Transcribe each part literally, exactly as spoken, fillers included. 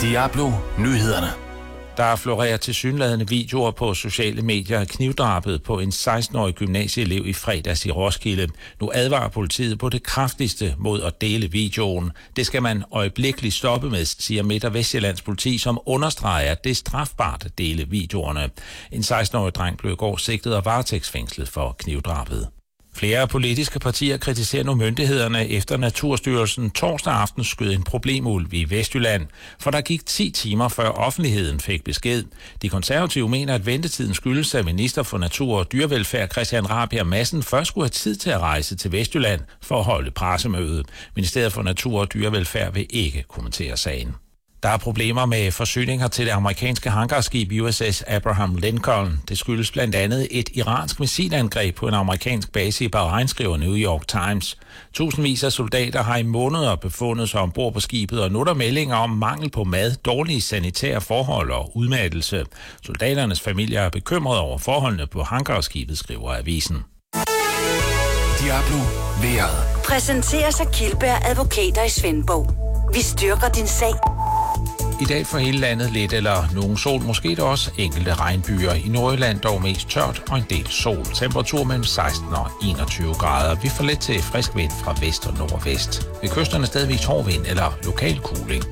Diablo Nyhederne. Der florerer tilsyneladende videoer på sociale medier af knivdrabet på en seksten-årig gymnasieelev i fredags i Roskilde. Nu advarer politiet på det kraftigste mod at dele videoen. Det skal man øjeblikkeligt stoppe med, siger Midt- og Vestjyllands politi, som understreger, at det er strafbart at dele videoerne. En seksten-årig dreng blev i går sigtet og varetægtsfængslet for knivdrabet. Flere politiske partier kritiserer nu myndighederne efter Naturstyrelsen torsdag aften skød en problemulv i Vestjylland, for der gik ti timer før offentligheden fik besked. De konservative mener, at ventetiden skyldes, at minister for Natur og Dyrevelfærd Christian Rabjerg Madsen først skulle have tid til at rejse til Vestjylland for at holde pressemøde. Ministeriet for Natur og Dyrevelfærd vil ikke kommentere sagen. Der er problemer med forsyninger til det amerikanske hangarskib U S S Abraham Lincoln. Det skyldes blandt andet et iransk missilangreb på en amerikansk base i Bahrain, skriver New York Times. Tusindvis af soldater har i måneder befundet sig ombord på skibet, og nu er der meldinger om mangel på mad, dårlige sanitære forhold og udmattelse. Soldaternes familier er bekymrede over forholdene på hangarskibet, skriver avisen. Diablo vejret. Præsenteres af Kildberg Advokater i Svendborg. Vi styrker din sag. I dag for hele landet lidt eller nogen sol, måske der også enkelte regnbyer. I Nordjylland dog mest tørt og en del sol. Temperatur mellem seksten og enogtyve grader. Vi får lidt til frisk vind fra vest og nordvest. Ved kysterne stadigvis hård vind eller lokal kuling.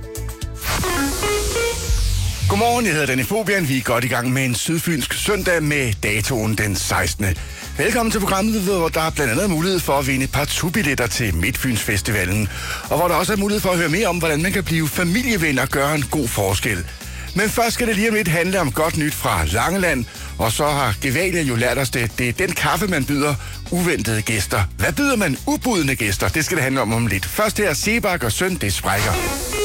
Godmorgen, jeg hedder Danny Fobian. Vi er godt i gang med en sydfynsk søndag med datoen den sekstende Velkommen til programmet, hvor der er blandt andet mulighed for at vinde partout-billetter til Midtfyns Festivalen, og hvor der også er mulighed for at høre mere om, hvordan man kan blive familieven og gøre en god forskel. Men først skal det lige om lidt handle om godt nyt fra Langeland, og så har Gevalia jo lært os det. Det er den kaffe, man byder uventede gæster. Hvad byder man ubudne gæster? Det skal det handle om om lidt. Først her Sebak og Søn, det sprækker.